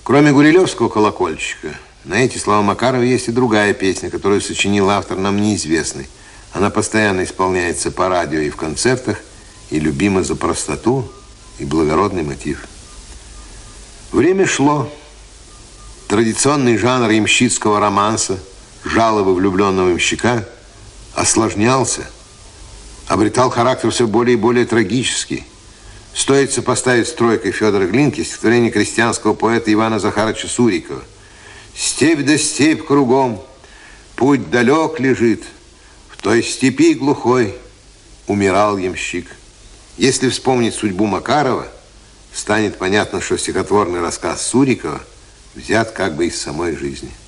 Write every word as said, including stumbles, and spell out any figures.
Кроме гурилевского колокольчика, на эти слова Макарова есть и другая песня, которую сочинил автор, нам неизвестный. Она постоянно исполняется по радио и в концертах, и любима за простоту и благородный мотив. Время шло. Традиционный жанр ямщицкого романса, жалобы влюбленного ямщика, осложнялся, обретал характер все более и более трагический. Стоит сопоставить с тройкой Федора Глинки стихотворение крестьянского поэта Ивана Захаровича Сурикова. «Степь да степь кругом, путь далек лежит, в той степи глухой умирал ямщик». Если вспомнить судьбу Макарова, станет понятно, что стихотворный рассказ Сурикова взят как бы из самой жизни.